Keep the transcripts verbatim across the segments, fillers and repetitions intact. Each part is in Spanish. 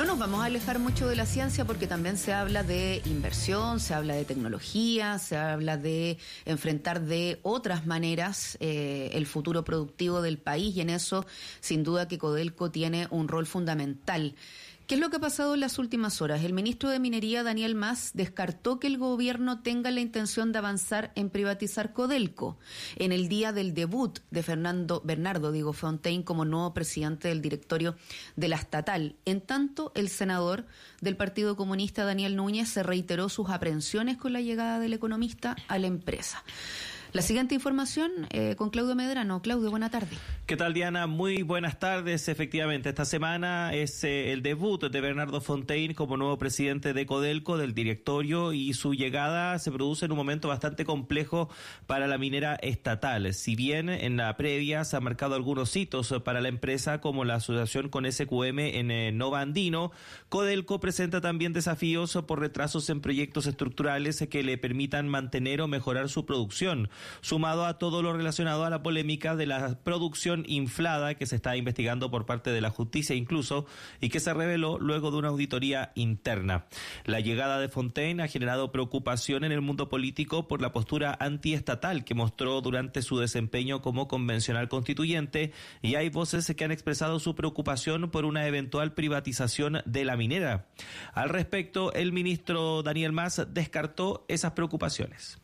nos vamos a alejar mucho de la ciencia porque también se habla de inversión, se habla de tecnología, se habla de enfrentar de otras maneras eh, el futuro productivo del país, y en eso sin duda que Codelco tiene un rol fundamental. ¿Qué es lo que ha pasado en las últimas horas? El ministro de Minería, Daniel Mas, descartó que el gobierno tenga la intención de avanzar en privatizar Codelco en el día del debut de Fernando Bernardo digo Fontaine como nuevo presidente del directorio de la estatal. En tanto, el senador del Partido Comunista, Daniel Núñez, se reiteró sus aprehensiones con la llegada del economista a la empresa. La siguiente información eh, con Claudio Medrano. Claudio, buena tarde. ¿Qué tal, Diana? Muy buenas tardes. Efectivamente, esta semana es eh, el debut de Bernardo Fontaine como nuevo presidente de Codelco, del directorio, y su llegada se produce en un momento bastante complejo para la minera estatal. Si bien en la previa se han marcado algunos hitos para la empresa, como la asociación con S Q M en eh, Nova Andino, Codelco presenta también desafíos por retrasos en proyectos estructurales que le permitan mantener o mejorar su producción, sumado a todo lo relacionado a la polémica de la producción inflada que se está investigando por parte de la justicia incluso, y que se reveló luego de una auditoría interna. La llegada de Fontaine ha generado preocupación en el mundo político por la postura antiestatal que mostró durante su desempeño como convencional constituyente, y hay voces que han expresado su preocupación por una eventual privatización de la minera. Al respecto, el ministro Daniel Mas descartó esas preocupaciones.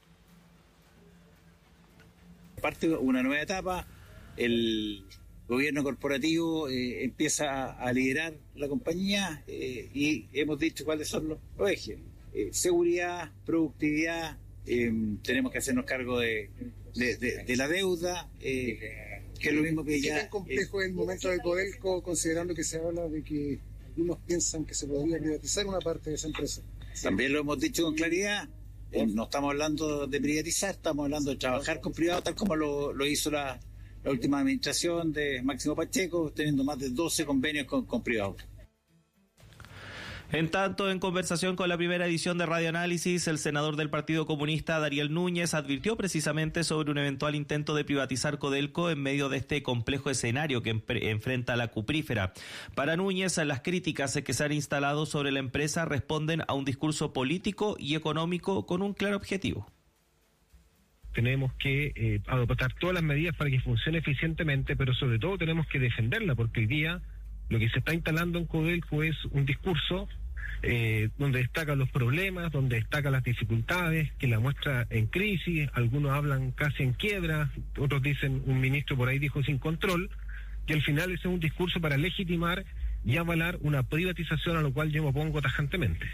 Parte una nueva etapa, el gobierno corporativo eh, empieza a liderar la compañía eh, y hemos dicho cuáles son los, los ejes. Eh, seguridad, productividad, eh, tenemos que hacernos cargo de, de, de, de la deuda, eh, que es lo mismo que ya... ¿Qué tan complejo es el momento de Codelco, considerando que se habla de que algunos piensan que se podría privatizar una parte de esa empresa? También lo hemos dicho con claridad. Eh, no estamos hablando de privatizar, estamos hablando de trabajar con privados, tal como lo, lo hizo la, la última administración de Máximo Pacheco, teniendo más de doce convenios con, con privados. En tanto, en conversación con la primera edición de Radio Análisis, el senador del Partido Comunista, Daniel Núñez, advirtió precisamente sobre un eventual intento de privatizar Codelco en medio de este complejo escenario que empre- enfrenta la cuprífera. Para Núñez, las críticas que se han instalado sobre la empresa responden a un discurso político y económico con un claro objetivo. Tenemos que eh, adoptar todas las medidas para que funcione eficientemente, pero sobre todo tenemos que defenderla, porque hoy día lo que se está instalando en Codelco es un discurso Eh, donde destacan los problemas, donde destacan las dificultades, que la muestra en crisis, algunos hablan casi en quiebra, otros dicen, un ministro por ahí dijo sin control, y al final ese es un discurso para legitimar y avalar una privatización, a lo cual yo me opongo tajantemente.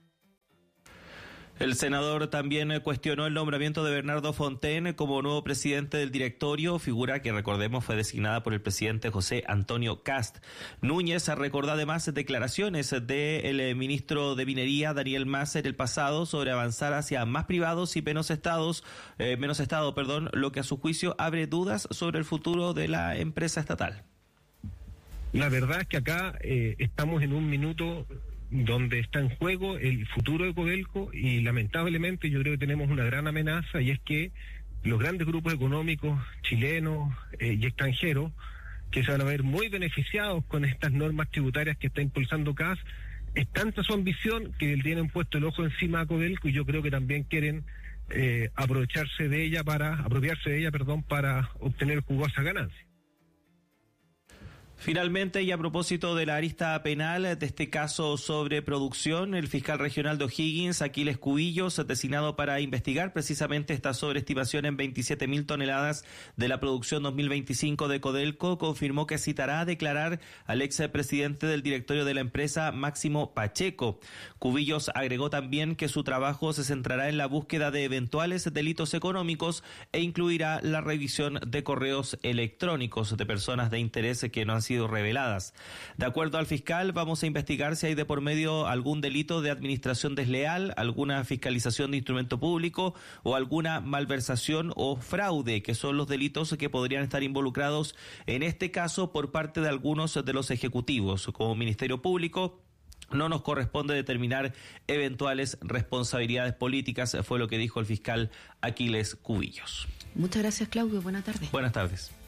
El senador también cuestionó el nombramiento de Bernardo Fontaine como nuevo presidente del directorio, figura que, recordemos, fue designada por el presidente José Antonio Kast. Núñez recordó además declaraciones del ministro de Minería, Daniel Mas, en el pasado sobre avanzar hacia más privados y menos estados, eh, menos estado, perdón, lo que a su juicio abre dudas sobre el futuro de la empresa estatal. La verdad es que acá eh, estamos en un minuto donde está en juego el futuro de Codelco, y lamentablemente yo creo que tenemos una gran amenaza, y es que los grandes grupos económicos chilenos eh, y extranjeros, que se van a ver muy beneficiados con estas normas tributarias que está impulsando C A S, es tanta su ambición que tienen puesto el ojo encima a Codelco, y yo creo que también quieren eh, aprovecharse de ella para, apropiarse de ella, perdón, para obtener jugosas ganancias. Finalmente, y a propósito de la arista penal de este caso sobre producción, el fiscal regional de O'Higgins, Aquiles Cubillos, designado para investigar precisamente esta sobreestimación en veintisiete mil toneladas de la producción dos mil veinticinco de Codelco, confirmó que citará a declarar al expresidente del directorio de la empresa, Máximo Pacheco. Cubillos agregó también que su trabajo se centrará en la búsqueda de eventuales delitos económicos e incluirá la revisión de correos electrónicos de personas de interés que no han sido reveladas. De acuerdo al fiscal, vamos a investigar si hay de por medio algún delito de administración desleal, alguna fiscalización de instrumento público o alguna malversación o fraude, que son los delitos que podrían estar involucrados en este caso por parte de algunos de los ejecutivos. Como Ministerio Público, no nos corresponde determinar eventuales responsabilidades políticas, fue lo que dijo el fiscal Aquiles Cubillos. Muchas gracias, Claudio. Buenas tardes. Buenas tardes.